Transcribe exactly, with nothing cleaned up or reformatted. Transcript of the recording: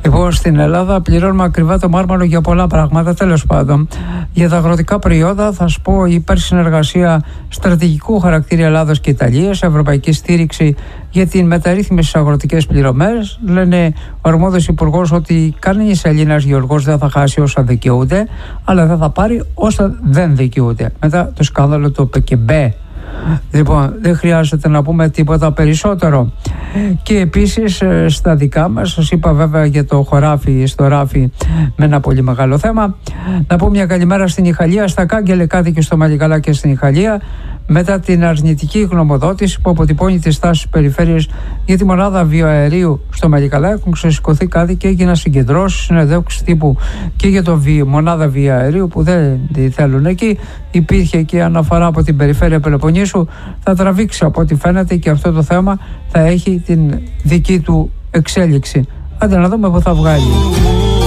Λοιπόν, στην Ελλάδα πληρώνουμε ακριβά το μάρμαρο για πολλά πράγματα. Τέλος πάντων, για τα αγροτικά προϊόντα θα σου πω: υπάρχει συνεργασία στρατηγικού χαρακτήρα Ελλάδος και Ιταλίας, ευρωπαϊκή στήριξη για την μεταρρύθμιση στις αγροτικές πληρωμές. Λένε ο αρμόδιος υπουργός ότι κανένας Έλληνας γεωργός δεν θα χάσει όσα δικαιούται, αλλά δεν θα πάρει όσα δεν δικαιούται. Μετά το σκάνδαλο του ΠΚΜΠ. Λοιπόν, δεν χρειάζεται να πούμε τίποτα περισσότερο. Και επίσης στα δικά μας, σας είπα βέβαια για το χωράφι στο ράφι με ένα πολύ μεγάλο θέμα. Να πω μια καλημέρα στην Ιχαλία, στα Κάγκελε, και στο Μαλικαλά και στην Ιχαλία, μετά την αρνητική γνωμοδότηση που αποτυπώνει τις τάσεις περιφέρειες για τη μονάδα βιοαερίου στο Μαλικαλά. Έχουν ξεσηκωθεί κάτι και έγιναν συγκεντρώσεις, συνεντεύξεις τύπου και για το βι, μονάδα βιοαερίου που δεν τη θέλουν εκεί. Υπήρχε και αναφορά από την περιφέρεια Πελοποννήσου. Θα τραβήξει από ό,τι φαίνεται και αυτό το θέμα θα έχει την δική του εξέλιξη. Άντε να δούμε που θα βγάλει.